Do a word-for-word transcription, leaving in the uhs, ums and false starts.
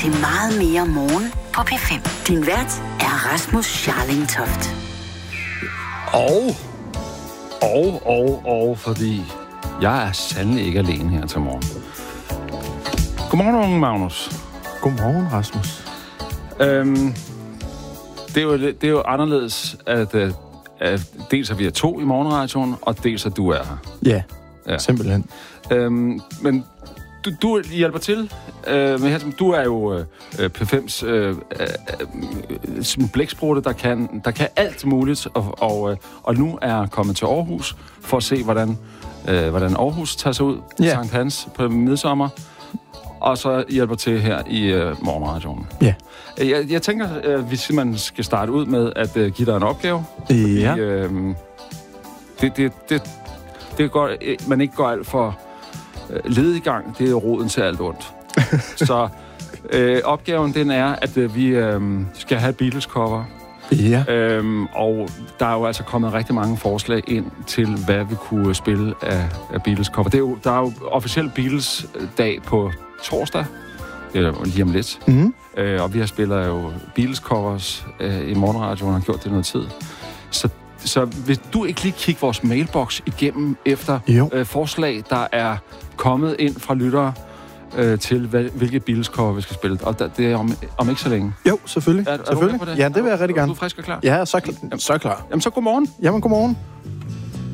til Meget mere morgen på P fem. Din vært er Rasmus Scharling Toft. Og, og, og, og, fordi jeg er sandelig ikke alene her til morgen. Godmorgen, Magnus. Godmorgen, Rasmus. Øhm, det, er jo, det er jo anderledes, at, at dels er vi er to i morgenradioen, og dels at du er her. Ja, ja. Simpelthen. Øhm, men du, du hjælper til. Øh, med her, du er jo øh, P fems øh, øh, blæksprutte, der kan, der kan alt muligt, og, og, øh, og nu er kommet til Aarhus for at se, hvordan, øh, hvordan Aarhus tager sig ud. Ja. Sankt Hans på midsommer. Og så hjælper til her i øh, morgenradioen. Ja. Jeg, jeg tænker, øh, vi simpelthen skal starte ud med at øh, give dig en opgave. Ja. Fordi, øh, det, det, det, det går, man ikke går alt for øh, lediggang. Det er roden til alt ondt. Så øh, opgaven den er, at øh, vi øh, skal have et Beatles-cover. Ja. Øhm, og der er jo altså kommet rigtig mange forslag ind til, hvad vi kunne spille af, af Beatles-cover. Det er jo, der er jo officielt Beatles-dag på torsdag, eller lige om lidt. Mm-hmm. Øh, og vi har spillet jo Beatles-covers øh, i morgenradioen og har gjort det noget tid. Så, så hvis du ikke lige kigge vores mailbox igennem efter øh, forslag, der er kommet ind fra lyttere, Øh, til hvad, hvilke Beatles-cover vi skal spille. Og der, det er om, om ikke så længe. Jo, selvfølgelig. Er, er selvfølgelig. du med på det? Ja, det vil jeg rigtig gerne. Er du frisk og klar? Ja, så, kl- så klar. Jamen så godmorgen. Jamen, godmorgen.